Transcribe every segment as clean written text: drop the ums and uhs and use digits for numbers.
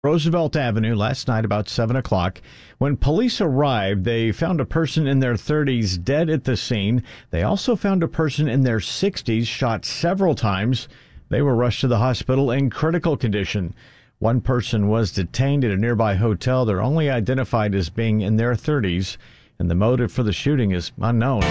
Roosevelt Avenue last night about 7 o'clock. When police arrived, they found a person in their 30s dead at the scene. They also found a person in their 60s shot several times. They were rushed to the hospital in critical condition. One person was detained at a nearby hotel. They're only identified as being in their 30s, and the motive for the shooting is unknown.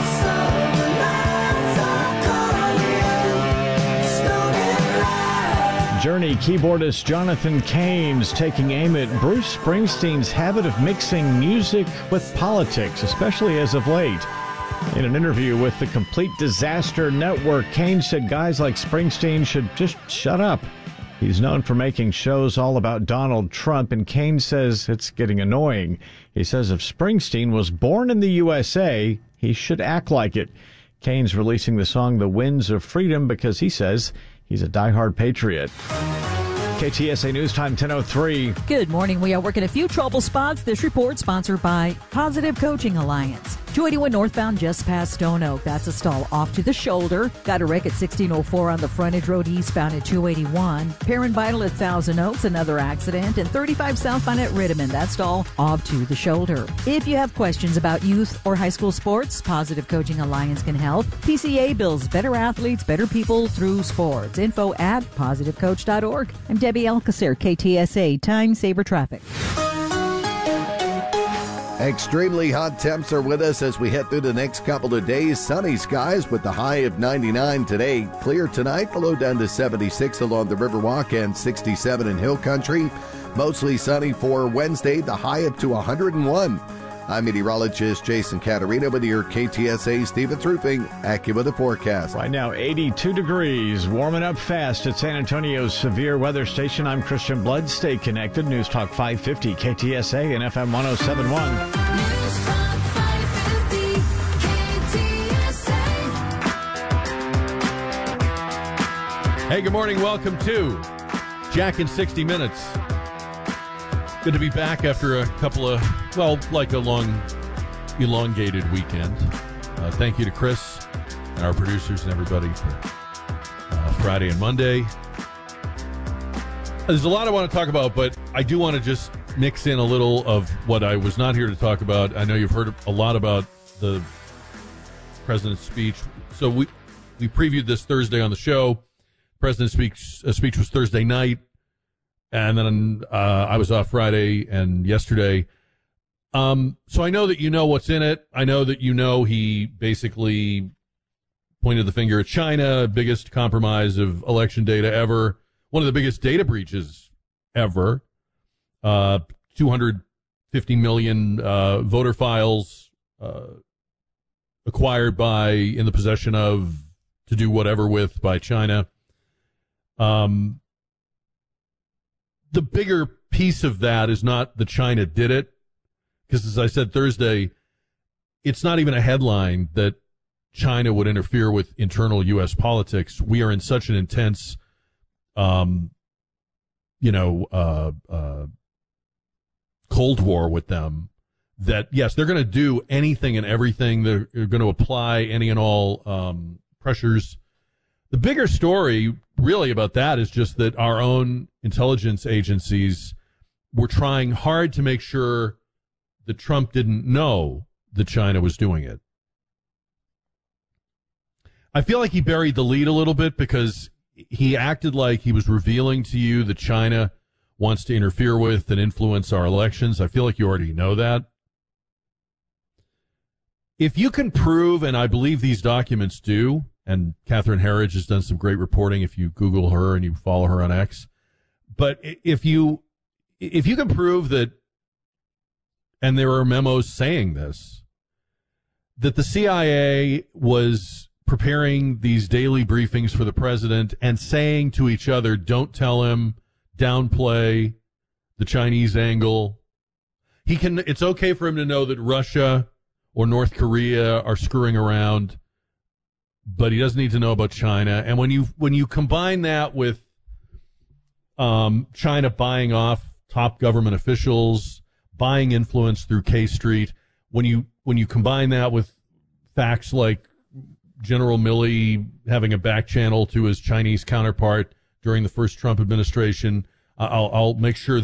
Journey keyboardist Jonathan Cain's taking aim at Bruce Springsteen's habit of mixing music with politics, especially as of late. In an interview with the Complete Disaster Network, Cain said guys like Springsteen should just shut up. He's known for making shows all about Donald Trump, and Cain says it's getting annoying. He says if Springsteen was born in the USA, he should act like it. Cain's releasing the song The Winds of Freedom because he says he's a diehard patriot. KTSA News Time 10:03. Good morning. We are working a few trouble spots. This report sponsored by Positive Coaching Alliance. 281 northbound just past Stone Oak. That's a stall off to the shoulder. Got a wreck at 1604 on the frontage road eastbound at 281. Perrin Vital at Thousand Oaks, another accident. And 35 southbound at Rittiman. That stall off to the shoulder. If you have questions about youth or high school sports, Positive Coaching Alliance can help. PCA builds better athletes, better people through sports. Info at positivecoach.org. I'm Debbie Alcacer, KTSA Time Saver Traffic. Extremely hot temps are with us as we head through the next couple of days. Sunny skies with the high of 99 today. Clear tonight, the low down to 76 along the Riverwalk and 67 in Hill Country. Mostly sunny for Wednesday, the high up to 101. I'm meteorologist Jason Caterina with your KTSA Stevens Roofing AccuWeather forecast. Right now, 82 degrees, warming up fast at San Antonio's severe weather station. I'm Christian Blood. Stay connected. News Talk 550, KTSA and FM 1071. News Talk 550, KTSA. Hey, good morning. Welcome to Jack in 60 Minutes. Good to be back after a couple of, like a long, elongated weekend. Thank you to Chris and our producers and everybody for Friday and Monday. There's a lot I want to talk about, but I do want to just mix in a little of what I was not here to talk about. I know you've heard a lot about the president's speech. So we previewed this Thursday on the show. President's speech was Thursday night. And then I was off Friday and yesterday. So I know that you know what's in it. I know that you know he basically pointed the finger at China, biggest compromise of election data ever, one of the biggest data breaches ever, 250 million voter files acquired by, in the possession of, to do whatever with by China. The bigger piece of that is not that China did it, because as I said Thursday, it's not even a headline that China would interfere with internal U.S. politics. We are in such an intense, Cold War with them that, yes, they're going to do anything and everything. They're going to apply any and all pressures. The bigger story really about that is just that our own intelligence agencies were trying hard to make sure that Trump didn't know that China was doing it. I feel like he buried the lead a little bit because he acted like he was revealing to you that China wants to interfere with and influence our elections. I feel like you already know that. If you can prove, and I believe these documents do, and Catherine Herridge has done some great reporting if you Google her and you follow her on X. But if you can prove that, and there are memos saying this, that the CIA was preparing these daily briefings for the president and saying to each other, don't tell him, downplay the Chinese angle. It's okay for him to know that Russia or North Korea are screwing around, but he doesn't need to know about China. And when you combine that with China buying off top government officials, buying influence through K Street, when you combine that with facts like General Milley having a back channel to his Chinese counterpart during the first Trump administration, I'll make sure that